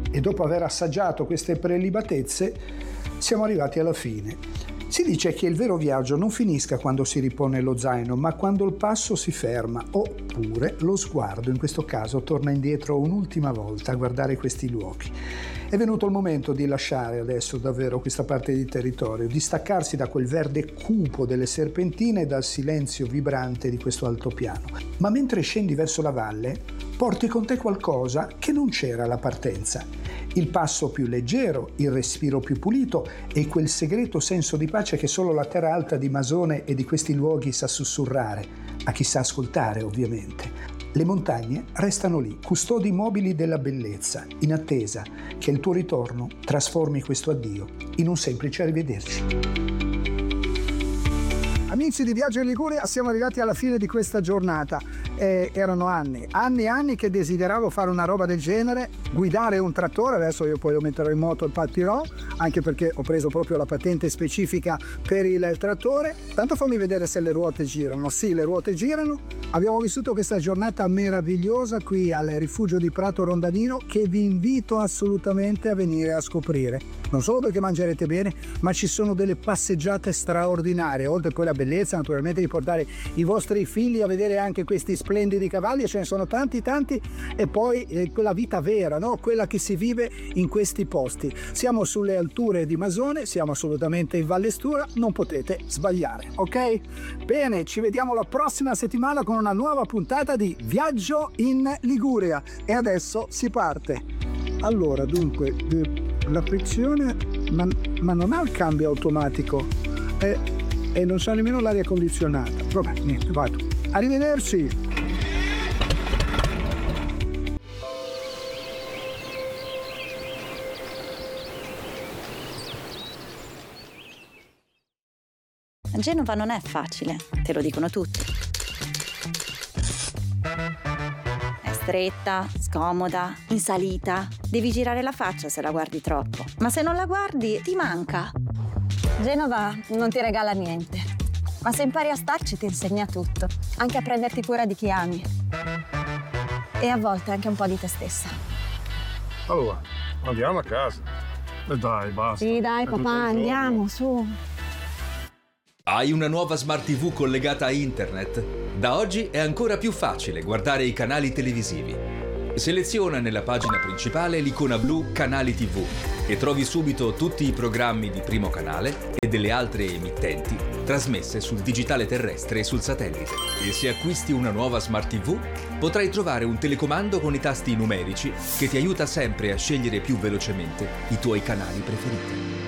E dopo aver assaggiato queste prelibatezze siamo arrivati alla fine. Si dice che il vero viaggio non finisca quando si ripone lo zaino, ma quando il passo si ferma, oppure lo sguardo, in questo caso, torna indietro un'ultima volta a guardare questi luoghi. È venuto il momento di lasciare adesso davvero questa parte di territorio, di staccarsi da quel verde cupo delle serpentine e dal silenzio vibrante di questo altopiano. Ma mentre scendi verso la valle, porti con te qualcosa che non c'era alla partenza. Il passo più leggero, il respiro più pulito e quel segreto senso di pace che solo la terra alta di Masone e di questi luoghi sa sussurrare, a chi sa ascoltare ovviamente. Le montagne restano lì, custodi mobili della bellezza, in attesa che il tuo ritorno trasformi questo addio in un semplice arrivederci. Amici di Viaggio in Liguria, siamo arrivati alla fine di questa giornata. Erano anni che desideravo fare una roba del genere, guidare un trattore. Adesso io poi lo metterò in moto e partirò, anche perché ho preso proprio la patente specifica per il trattore. Tanto fammi vedere se le ruote girano. Sì, le ruote girano. Abbiamo vissuto questa giornata meravigliosa qui al rifugio di Prato Rondanino, che vi invito assolutamente a venire a scoprire. Non solo perché mangerete bene, ma ci sono delle passeggiate straordinarie, oltre a quella bellezza naturalmente di portare i vostri figli a vedere anche questi splendidi cavalli, e ce ne sono tanti, e poi quella vita vera, no? Quella che si vive in questi posti. Siamo sulle alture di Masone, siamo assolutamente in Valle Stura, non potete sbagliare, ok? Bene, ci vediamo la prossima settimana con una nuova puntata di Viaggio in Liguria, e adesso si parte. Allora, dunque, la frizione, ma non ha il cambio automatico e non c'ha nemmeno l'aria condizionata. Vabbè, niente, vado. Arrivederci! Genova non è facile, te lo dicono tutti. È stretta, scomoda, in salita. Devi girare la faccia se la guardi troppo. Ma se non la guardi, ti manca. Genova non ti regala niente, ma se impari a starci ti insegna tutto, anche a prenderti cura di chi ami. E a volte anche un po' di te stessa. Allora, andiamo a casa. E dai, basta. Sì, dai, papà, andiamo, su. Hai una nuova Smart TV collegata a internet? Da oggi è ancora più facile guardare i canali televisivi. Seleziona nella pagina principale l'icona blu Canali TV e trovi subito tutti i programmi di Primo Canale e delle altre emittenti trasmesse sul digitale terrestre e sul satellite. E se acquisti una nuova Smart TV, potrai trovare un telecomando con i tasti numerici che ti aiuta sempre a scegliere più velocemente i tuoi canali preferiti.